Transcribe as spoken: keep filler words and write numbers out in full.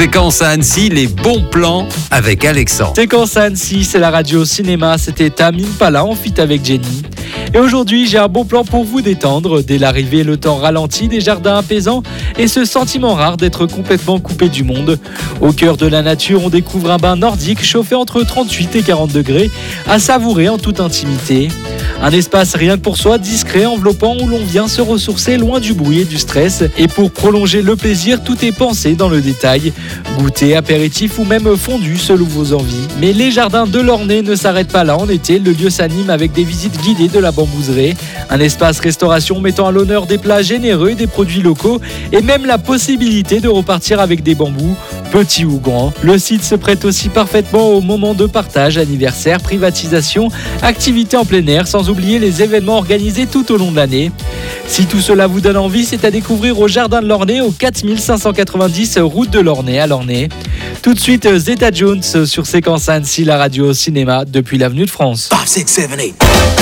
Séquence à Annecy, les bons plans avec Alexandre. Séquence à Annecy, c'est la radio cinéma. C'était Tame Impala en feat avec Jenny. Et aujourd'hui, j'ai un bon plan pour vous détendre. Dès l'arrivée, le temps ralentit, des jardins apaisants et ce sentiment rare d'être complètement coupé du monde. Au cœur de la nature, on découvre un bain nordique chauffé entre trente-huit et quarante degrés, à savourer en toute intimité. Un espace rien que pour soi, discret, enveloppant, où l'on vient se ressourcer loin du bruit et du stress. Et pour prolonger le plaisir, tout est pensé dans le détail. Goûter, apéritif ou même fondu selon vos envies. Mais les jardins de l'Ornay ne s'arrêtent pas là en été. Le lieu s'anime avec des visites guidées de la bambouserie. Un espace restauration mettant à l'honneur des plats généreux et des produits locaux. Et même la possibilité de repartir avec des bambous, petits ou grands. Le site se prête aussi parfaitement au moment de partage, anniversaire, privatisation, activités en plein air, sans oublier les événements organisés tout au long de l'année. Si tout cela vous donne envie, c'est à découvrir au Jardin de l'Ornay, au quatre mille cinq cent quatre-vingt-dix route de l'Ornay à l'Ornay. Tout de suite, Zeta Jones sur Séquence à Annecy, la radio cinéma depuis l'avenue de France. five, six, seven, eight